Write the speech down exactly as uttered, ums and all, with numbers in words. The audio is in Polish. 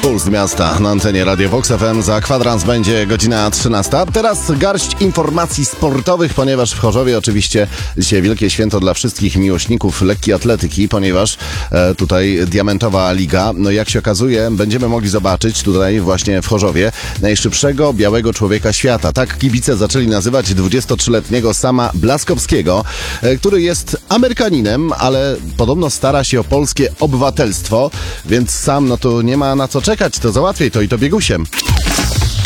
Puls Miasta na antenie Radio Vox F M. Za kwadrans będzie godzina trzynasta. Teraz garść informacji sportowych, ponieważ w Chorzowie oczywiście dzisiaj wielkie święto dla wszystkich miłośników lekkiej atletyki, ponieważ e, tutaj Diamentowa Liga. No jak się okazuje, będziemy mogli zobaczyć tutaj właśnie w Chorzowie najszybszego białego człowieka świata. Tak kibice zaczęli nazywać dwudziestotrzyletniego Sama Blaskowskiego, e, który jest Amerykaninem, ale podobno stara się o polskie obywatelstwo, więc Sam, no to nie ma na co czekać, to załatwiej to i to biegusiem.